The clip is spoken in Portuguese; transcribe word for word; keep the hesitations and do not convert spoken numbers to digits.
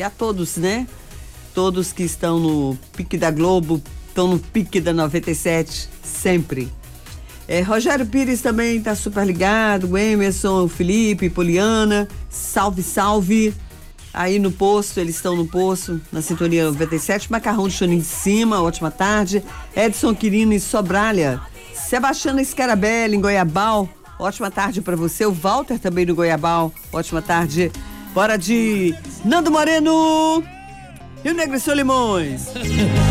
a todos, né? Todos que estão no pique da Globo, estão no pique da noventa e sete, sempre. É, Rogério Pires também tá super ligado, Emerson, Felipe, Poliana, salve, salve. Aí no posto, eles estão no posto, na sintonia noventa e sete, Macarrão de Choninho de Cima, ótima tarde. Edson Quirino em Sobralha, Sebastiana Scarabelli em Goiabal, ótima tarde pra você. O Walter também no Goiabal, ótima tarde. Bora de Nando Moreno, Rio Negro e Solimões.